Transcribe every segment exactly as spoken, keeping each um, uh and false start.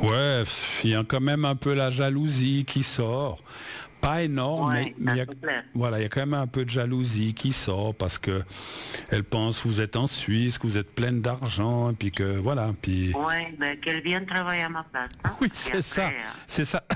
Ouais, il y a quand même un peu la jalousie qui sort. Pas énorme, Ouais, mais il y a, clair. voilà, il y a quand même un peu de jalousie qui sort parce que elle pense que vous êtes en Suisse, que vous êtes pleine d'argent, et puis que voilà, puis. Ouais, ben, qu'elle vienne travailler à ma place. Hein. Oui, Et c'est après, ça, euh, c'est ça.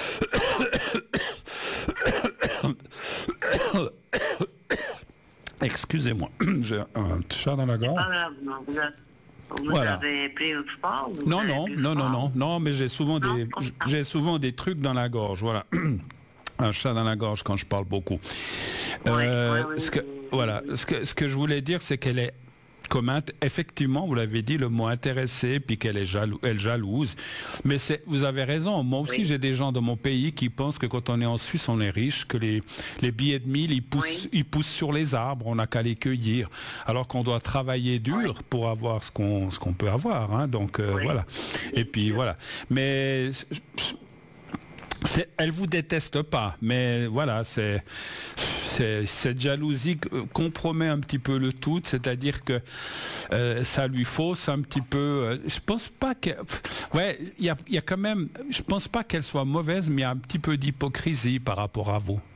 Excusez-moi, j'ai un chat dans la gorge. pas grave, non, vous, a- vous Voilà. avez pris un froid ou vous Non, avez non, bu non, non, froid? non, non, mais j'ai souvent Non, des, comme ça. j'ai souvent des trucs dans la gorge, voilà. Un chat dans la gorge quand je parle beaucoup. Ouais, Euh, ouais, ouais, ce que, ouais, voilà, ouais. ce que, ce que je voulais dire, c'est qu'elle est comme int- effectivement, vous l'avez dit, le mot intéressé, puis qu'elle est jalou, elle jalouse. Mais c'est, vous avez raison. Moi aussi, Oui. j'ai des gens dans mon pays qui pensent que quand on est en Suisse, on est riche, que les, les billets de mille, ils poussent, Oui. ils poussent sur les arbres, on n'a qu'à les cueillir. Alors qu'on doit travailler dur Oui. pour avoir ce qu'on, ce qu'on peut avoir. Hein. Donc euh, Oui. voilà. Et puis voilà. Mais c'est, elle vous déteste pas, mais voilà, c'est, c'est cette jalousie compromet un petit peu le tout, c'est-à-dire que euh, ça lui fausse un petit peu. Euh, je pense pas que, ouais, il y a, y a quand même, je pense pas qu'elle soit mauvaise, mais il y a un petit peu d'hypocrisie par rapport à vous.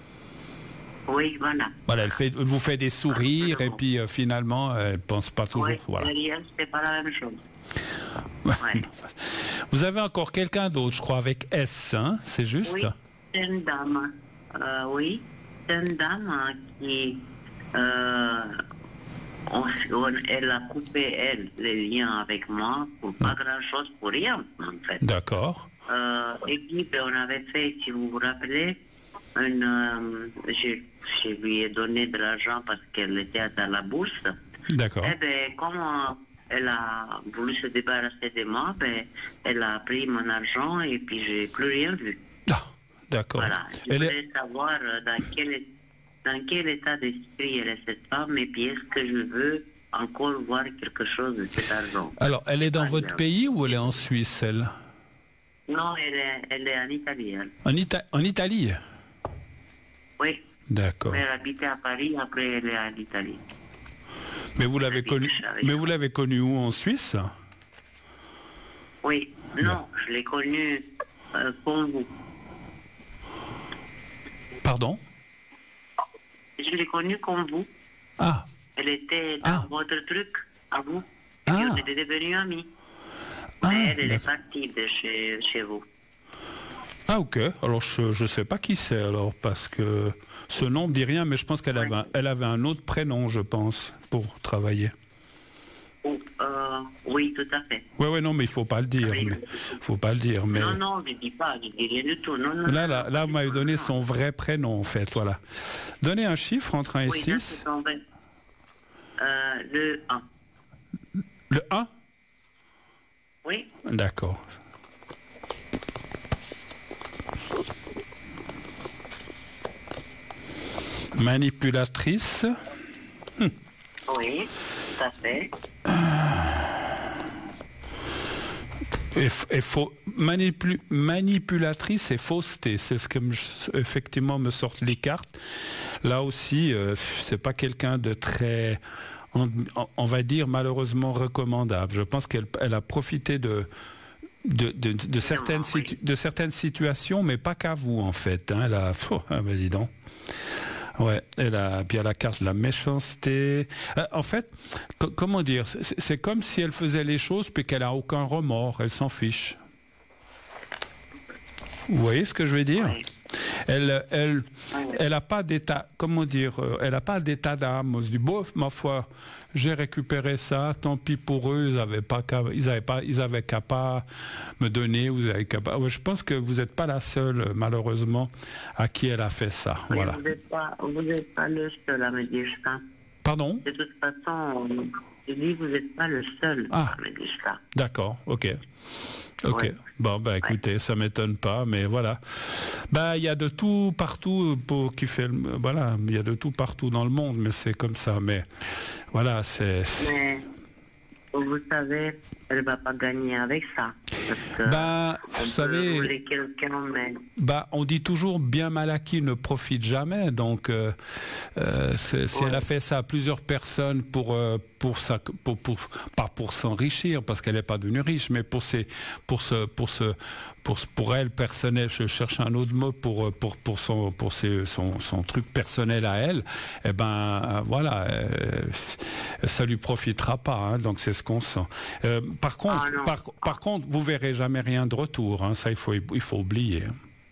Oui, voilà. Voilà, elle fait, elle vous fait des sourires et Absolument. puis euh, finalement, elle pense pas toujours. Oui, Voilà. derrière, c'est pas la même chose. Ouais. Vous avez encore quelqu'un d'autre, je crois, avec S, hein, c'est juste? Oui, c'est une dame. Euh, oui, c'est une dame hein, qui, euh, on- on- elle a coupé, elle, les liens avec moi pour pas grand-chose, pour rien, en fait. D'accord. Euh, et puis, ben, on avait fait, si vous vous rappelez, une, euh, je, je lui ai donné de l'argent parce qu'elle était dans la bourse. D'accord. Eh ben, comme euh, elle a voulu se débarrasser de moi, ben, elle a pris mon argent et puis j'ai plus rien vu. Ah, d'accord. Voilà. Je Elle est- voulais savoir euh, dans quel, dans quel état d'esprit elle est cette femme et puis est-ce que je veux encore voir quelque chose de cet argent. Alors, elle est dans Ah, votre bien. pays ou elle est en Suisse, elle? Non, elle est, elle est en Italie. Elle. En, Ita- en Italie? Oui. D'accord. Mais elle habitait à Paris, après elle est en Italie. Mais vous l'avez connu, mais vous l'avez connu où, en Suisse? Oui. Non, je l'ai connue euh, comme vous. Pardon? Je l'ai connue comme vous. Ah, Elle était dans Ah. votre truc, à vous. Et Ah. puis on était devenus amis. Ah, Mais elle, elle est d'accord. partie de chez, chez vous. ah, ok. Alors, je ne sais pas qui c'est, alors, parce que ce nom me dit rien, mais je pense qu'elle avait, un- elle avait un autre prénom, je pense, pour travailler. Ou, euh, oui, tout à fait. Ouais, ouais, non, mais il faut pas le dire. Oui. mais- faut pas le dire, mais... Non, non, je ne dis pas, je ne dis rien du tout. Non, non, Là, non, là, non, là, vous m'avez non, donné non. son vrai prénom, en fait, voilà. Donnez un chiffre entre un et Oui, là, six. c'est ton vrai. Euh, le un. Le un? Oui, D'accord. Manipulatrice. oui, tout à fait. Et, f- et faux, manipu- manipulatrice et fausseté, c'est ce que me- effectivement me sortent les cartes. Là aussi, euh, c'est pas quelqu'un de très, on, on va dire malheureusement recommandable. Je pense qu'elle elle a profité de de, de, de certaines oui. situ- de certaines situations, mais pas qu'à vous en fait. Hein. Elle a, pfff, ah ben dis donc. Ouais, elle a bien la carte de la méchanceté. Euh, en fait, co- comment dire, c'est c'est comme si elle faisait les choses puis qu'elle a aucun remords, elle s'en fiche. Vous voyez ce que je veux dire? Oui. Elle, elle, Oui. elle a pas d'état, comment dire, euh, elle a pas d'état d'âme. On se dit, bof, ma foi, j'ai récupéré ça, tant pis pour eux, ils avaient pas qu'à, ils avaient pas, ils avaient qu'à pas me donner, vous avez qu'à pas. Ouais, je pense que vous n'êtes pas la seule, malheureusement, à qui elle a fait ça. Mais Voilà. vous n'êtes pas, vous n'êtes pas le seul à me dire ça. Pardon? De toute façon, je dis, vous n'êtes pas le seul Ah. à me dire ça. D'accord, ok. Ok. Ouais. Bon, bah écoutez, ça m'étonne pas, mais voilà. Bah, il y a de tout partout pour qui fait, le- voilà, il y a de tout partout dans le monde, mais c'est comme ça. Mais voilà, c'est. Mais vous savez, elle ne va pas gagner avec ça. Parce que Ben, on vous peut savez, rouler quelqu'un, mais bah, on dit toujours bien mal acquis ne profite jamais. Donc, euh, euh, c'est- si elle a Ouais. fait ça à plusieurs personnes pour, euh, pour, ça, pour, pour, pas pour s'enrichir, parce qu'elle n'est pas devenue riche, mais pour, ses, pour, ce, pour, ce, pour, pour elle personnel, je cherche un autre mot pour, pour, pour, son, pour ses, son, son truc personnel à elle, eh ben voilà, euh, ça lui profitera pas. Hein, donc c'est ce qu'on sent. Euh, par contre, Ah, non. par, par contre, vous verrez jamais rien de retour. Hein, ça, il faut, il faut oublier.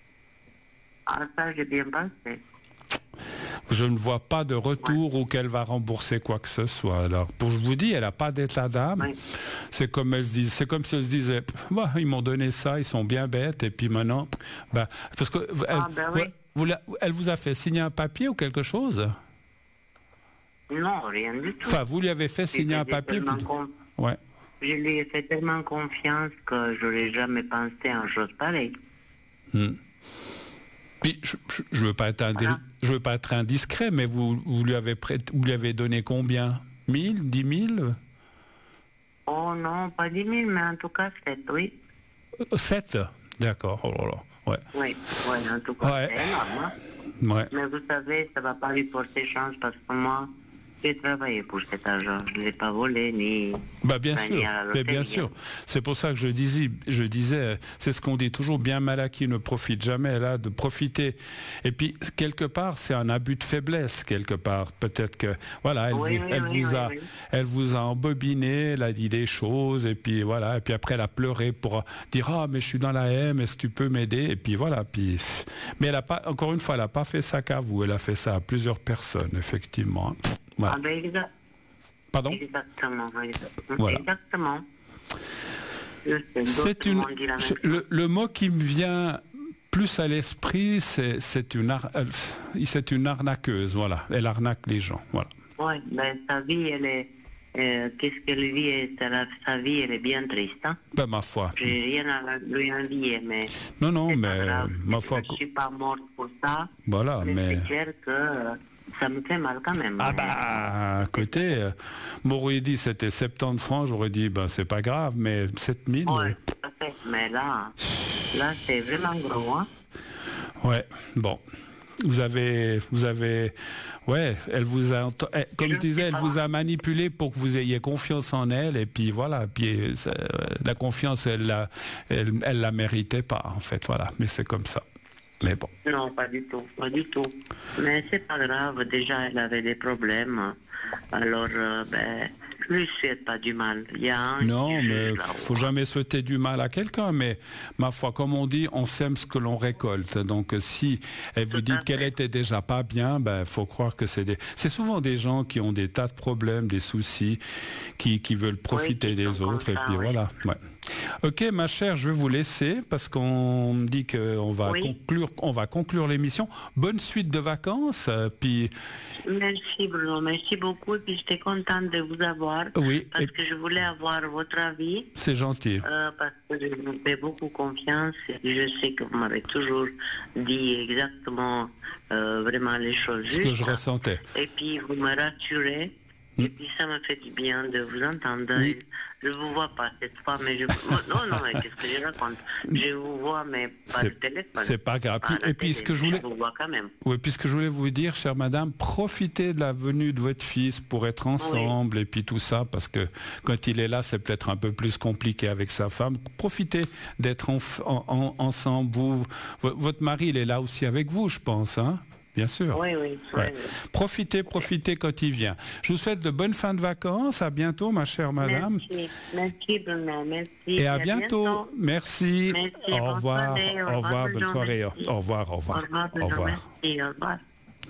ah, ça, j'ai bien pensé. Je ne vois pas de retour ou qu'elle va rembourser quoi que ce soit. Alors, pour je vous dis, elle n'a pas d'état d'âme. Ouais. C'est comme elle se dit, c'est comme si elle se disait, bah, ils m'ont donné ça, ils sont bien bêtes, et puis maintenant, bah, parce que elle, Ah, ben oui. vous, vous, elle vous a fait signer un papier ou quelque chose? Non, rien du tout. Enfin, vous lui avez fait signer un J'étais papier. tellement Puis... con- Ouais. Je lui ai fait tellement confiance que je n'aurais jamais pensé à une chose pareille. Hmm. Puis, je ne veux pas être indé- Voilà. je veux pas être indiscret, mais vous, vous lui avez prêt, vous lui avez donné combien? Mille, dix mille? Oh non, pas dix mille, mais en tout cas sept, oui. Sept? D'accord. Oh là là. Ouais. Oui, oui, en tout cas, Ouais. c'est énorme. Hein. Ouais. Mais vous savez, ça ne va pas lui porter chance parce que moi, j'ai travaillé pour cet argent. Je ne l'ai pas volé ni Bah bien gagné sûr, à la mais bien loterie, sûr. hein. C'est pour ça que je disais, je disais, c'est ce qu'on dit toujours, bien mal acquis ne profite jamais, là, de profiter. Et puis, quelque part, c'est un abus de faiblesse, quelque part. Peut-être que, voilà, elle, Oui, vous, oui, elle oui, vous oui, a, oui. elle vous a embobiné, elle a dit des choses, et puis voilà, et puis après, elle a pleuré pour dire, ah, mais je suis dans la M, est-ce que tu peux m'aider? Et puis voilà, puis, mais elle a pas, encore une fois, elle n'a pas fait ça qu'à vous, elle a fait ça à plusieurs personnes, effectivement. Voilà. Ah ben exact. Pardon? Exactement, exactement. Voilà. Exactement. Je sais, C'est d'autres une, m'ont dit la même chose. le, le mot qui me vient plus à l'esprit, c'est c'est une, ar- euh, c'est une arnaqueuse, voilà. Elle arnaque les gens, voilà. Oui, ben sa vie, elle est... euh, qu'est-ce qu'elle vit, et sa, sa vie, elle est bien triste. Hein? Ben, ma foi. J'ai rien à lui envier, mais... Non, non, c'est pas mais grave. ma foi. Je ne suis pas morte pour ça. Voilà, mais... mais. c'est clair que euh, ça me fait mal quand même. Ah Mais- bah, à côté, euh, m'aurait dit c'était soixante-dix francs, j'aurais dit, ben c'est pas grave, mais sept mille. Ouais, tout à fait. Mais là, là c'est vraiment gros. Hein? Ouais, bon. Vous avez, vous avez, ouais, elle vous a, ent- eh, comme je disais, elle vous a manipulé pour que vous ayez confiance en elle, et puis voilà, puis ça, la confiance, elle la, elle, elle la méritait pas, en fait, voilà, mais c'est comme ça. Mais bon. Non, pas du tout, pas du tout. Mais c'est pas grave, déjà elle avait des problèmes. Alors, euh, ben, je lui souhaite pas du mal. Il y a un Non, qui mais juge là-haut. faut jamais souhaiter du mal à quelqu'un, mais ma foi, comme on dit, on sème ce que l'on récolte. Donc si elle vous Tout à dit qu'elle fait. était déjà pas bien, ben faut croire que c'est des. C'est souvent des gens qui ont des tas de problèmes, des soucis, qui, qui veulent profiter qui des sont autres, comme et ça, puis oui. voilà. Ouais. Ok, ma chère, je vais vous laisser parce qu'on me dit qu'on va Oui. conclure, on va conclure l'émission. Bonne suite de vacances, euh, puis Merci Bruno, merci beaucoup. Et puis j'étais contente de vous avoir. oui, Parce et que je voulais avoir votre avis. c'est gentil. euh, parce que je vous fais beaucoup confiance et je sais que vous m'avez toujours dit exactement euh, vraiment les choses Ce que justes. je ressentais. Et puis vous me rassurez. Mm. Et puis ça me fait du bien de vous entendre. Oui. Je vous vois pas cette fois, mais je oh, non, non, mais qu'est-ce que je raconte? Je vous vois, mais pas le C'est- téléphone. c'est pas grave. Pas à la Et puis, télé, ce que je mais voulais- vous vois quand même. Oui, puisque je voulais vous dire, chère madame, profitez de la venue de votre fils pour être ensemble et puis tout ça, parce que quand il est là, c'est peut-être un peu plus compliqué avec sa femme. Profitez d'être en- en- en- ensemble. Vous, vo- votre mari, il est là aussi avec vous, je pense, hein? Bien sûr. Oui, oui, oui, Ouais. oui. Profitez, profitez quand il vient. Je vous souhaite de bonnes fins de vacances. À bientôt, ma chère madame. Merci, merci Bruno, merci. Et à bientôt. Merci. Merci, Au bonne revoir. soirée, Au revoir. Bonne Bruno, soirée. merci. Au revoir. Au Au revoir. revoir, Au Bruno, revoir. merci, au revoir.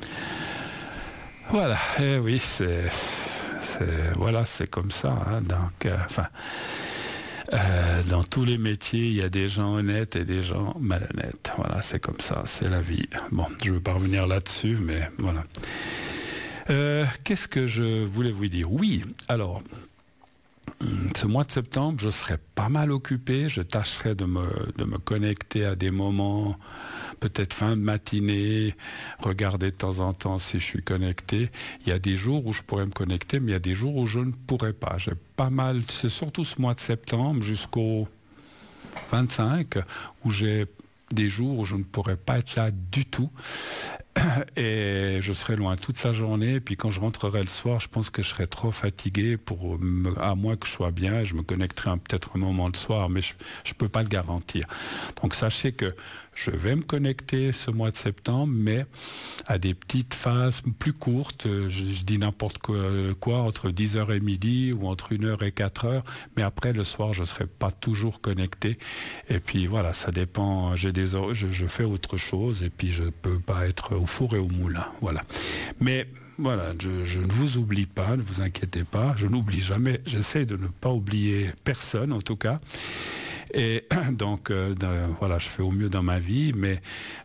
Voilà, eh oui, c'est, c'est- voilà, c'est comme ça. Hein, donc, euh, enfin, euh, dans tous les métiers, il y a des gens honnêtes et des gens malhonnêtes. Voilà, c'est comme ça, c'est la vie. Bon, je ne veux pas revenir là-dessus, mais voilà. Euh, qu'est-ce que je voulais vous dire? Oui, alors, ce mois de septembre, je serai pas mal occupé. Je tâcherai de me, de me connecter à des moments, peut-être fin de matinée, regarder de temps en temps si je suis connecté. Il y a des jours où je pourrais me connecter, mais il y a des jours où je ne pourrais pas. J'ai pas mal, c'est surtout ce mois de septembre jusqu'au vingt-cinq, où j'ai des jours où je ne pourrais pas être là du tout. Et je serai loin toute la journée. Et puis quand je rentrerai le soir, je pense que je serai trop fatigué pour me, à moins que je sois bien. Je me connecterai un, peut-être un moment le soir, mais je ne peux pas le garantir. Donc sachez que je vais me connecter ce mois de septembre, mais à des petites phases plus courtes. Je, je dis n'importe quoi, quoi, entre dix heures et midi ou entre une heure et quatre heures. Mais après, le soir, je ne serai pas toujours connecté. Et puis voilà, ça dépend. J'ai des, je, je fais autre chose et puis je ne peux pas être au four et au moulin. Voilà. Mais voilà, je, je ne vous oublie pas, ne vous inquiétez pas. Je n'oublie jamais. J'essaie de ne pas oublier personne, en tout cas. Et donc, euh, voilà, je fais au mieux dans ma vie, mais